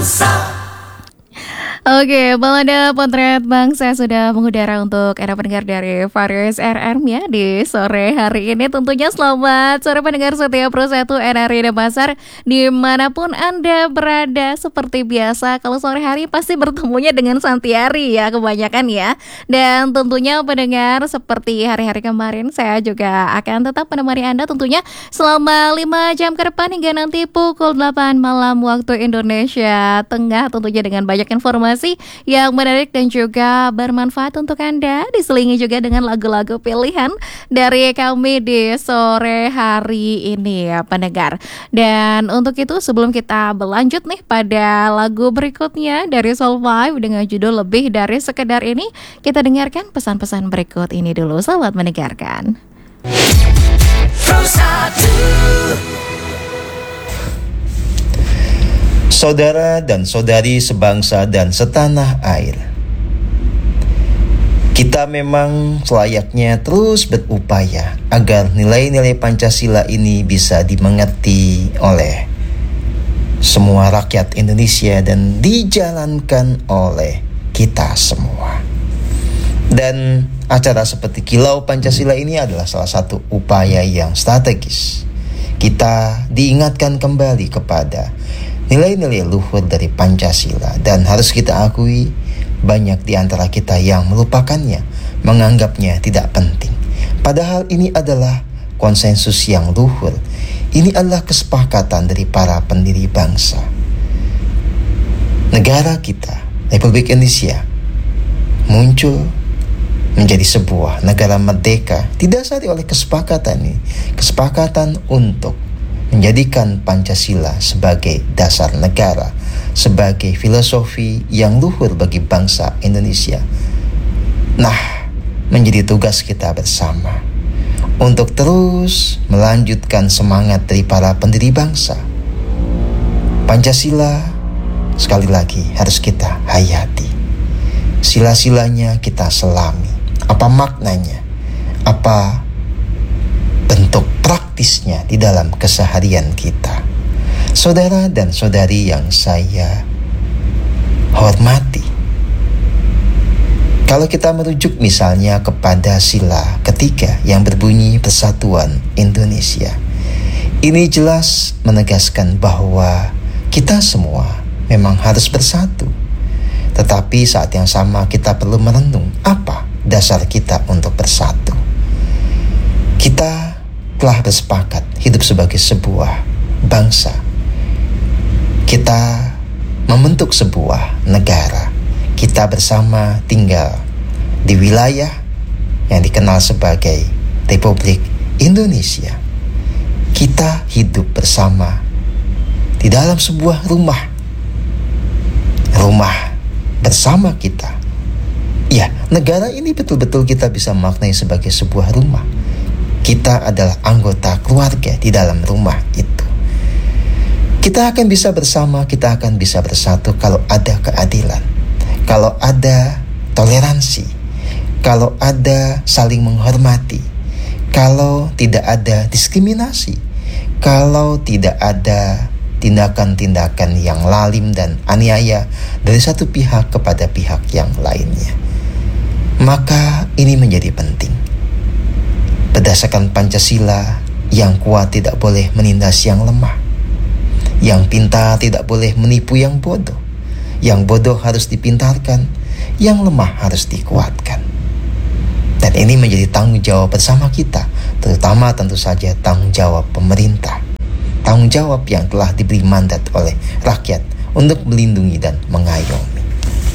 Oke, Balada Potret Bangsa sudah mengudara untuk era pendengar dari Varius RM ya di sore hari ini. Tentunya selamat sore pendengar setiap Pro 1 NRI Denpasar dimanapun Anda berada. Seperti biasa, kalau sore hari pasti bertemunya dengan Santiari ya kebanyakan ya. Dan tentunya pendengar seperti hari-hari kemarin, saya juga akan tetap menemani Anda tentunya selama 5 jam ke depan hingga nanti pukul 8 malam waktu Indonesia Tengah. Tentunya dengan banyak informasi yang menarik dan juga bermanfaat untuk Anda. Diselingi juga dengan lagu-lagu pilihan dari kami di sore hari ini ya pendengar. Dan untuk itu sebelum kita berlanjut nih pada lagu berikutnya dari Soul Five dengan judul Lebih Dari Sekedar ini, kita dengarkan pesan-pesan berikut ini dulu. Selamat mendengarkan. Saudara dan saudari sebangsa dan setanah air, kita memang selayaknya terus berupaya agar nilai-nilai Pancasila ini bisa dimengerti oleh semua rakyat Indonesia dan dijalankan oleh kita semua. Dan acara seperti Kilau Pancasila ini adalah salah satu upaya yang strategis. Kita diingatkan kembali kepada nilai-nilai luhur dari Pancasila, dan harus kita akui banyak di antara kita yang melupakannya, menganggapnya tidak penting. Padahal ini adalah konsensus yang luhur. Ini adalah kesepakatan dari para pendiri bangsa. Negara kita, Republik Indonesia, muncul menjadi sebuah negara merdeka didasari oleh kesepakatan ini. Kesepakatan untuk menjadikan Pancasila sebagai dasar negara, sebagai filosofi yang luhur bagi bangsa Indonesia. Nah, menjadi tugas kita bersama untuk terus melanjutkan semangat dari para pendiri bangsa. Pancasila sekali lagi harus kita hayati. Sila-silanya kita selami. Apa maknanya? Apa bentuk praktisnya di dalam keseharian kita? Saudara dan saudari yang saya hormati, kalau kita merujuk misalnya kepada sila ketiga yang berbunyi Persatuan Indonesia, ini jelas menegaskan bahwa kita semua memang harus bersatu. Tetapi saat yang sama kita perlu merenung apa dasar kita untuk bersatu. Kita telah bersepakat hidup sebagai sebuah bangsa. Kita membentuk sebuah negara. Kita bersama tinggal di wilayah yang dikenal sebagai Republik Indonesia. Kita hidup bersama di dalam sebuah rumah. Rumah bersama kita. Ya, negara ini betul-betul kita bisa maknai sebagai sebuah rumah. Kita adalah anggota keluarga di dalam rumah itu. Kita akan bisa bersama, kita akan bisa bersatu kalau ada keadilan, kalau ada toleransi, kalau ada saling menghormati, kalau tidak ada diskriminasi, kalau tidak ada tindakan-tindakan yang lalim dan aniaya dari satu pihak kepada pihak yang lainnya. Maka ini menjadi penting. Berdasarkan Pancasila, yang kuat tidak boleh menindas yang lemah. Yang pintar tidak boleh menipu yang bodoh. Yang bodoh harus dipintarkan, yang lemah harus dikuatkan. Dan ini menjadi tanggung jawab bersama kita, terutama tentu saja tanggung jawab pemerintah. Tanggung jawab yang telah diberi mandat oleh rakyat untuk melindungi dan mengayomi.